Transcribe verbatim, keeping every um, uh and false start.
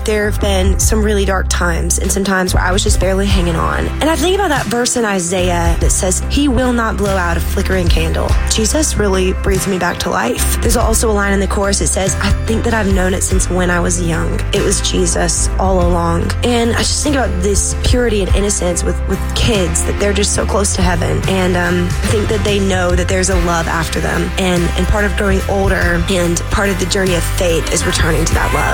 There have been some really dark times and some times where I was just barely hanging on. And I think about that verse in Isaiah that says, he will not blow out a flickering candle. Jesus really breathes me back to life. There's also a line in the chorus that says, I think that I've known it since when I was young. It was Jesus all along. And I just think about this purity and innocence with, with kids, that they're just so close to heaven. And um, I think that they know that there's a love after them. And, and part of growing older and part of the journey of faith is returning to that love.